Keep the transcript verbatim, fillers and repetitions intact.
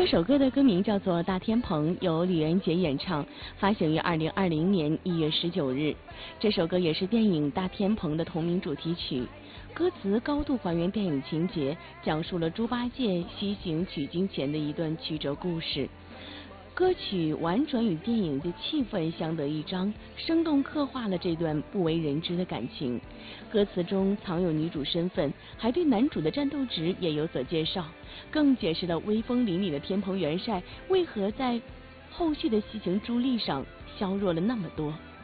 这首歌的歌名叫做《大天棚》，由李连杰演唱，发行于二零二零年一月十九日。这首歌也是电影《大天棚》的同名主题曲，歌词高度还原电影情节，讲述了猪八戒西行取经前的一段曲折故事。歌曲婉转与电影的气氛相得益彰，生动刻画了这段不为人知的感情。歌词中藏有女主身份，还对男主的战斗值也有所介绍，更解释了威风凛凛的天蓬元帅为何在后续的西行朱历上削弱了那么多。